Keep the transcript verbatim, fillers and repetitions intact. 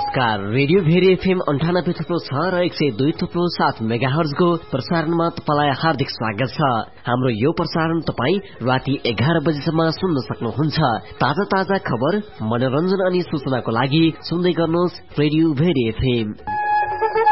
नमस्कार, radio very FM अन्ठानब्बे थुप्रो छ र एक सय दुई थुप्रो सात मेगाहर्जको प्रसारणमा तपाईलाई हार्दिक स्वागत छ। हाम्रो यो प्रसारण तपाई राति एघार बजेसम्म सुन्न सक्नुहुन्छ। ताजा ताजा खबर, मनोरञ्जन अनि सूचनाको लागि सुन्दै गर्नुहोस् रेडियो भेरी एफएम।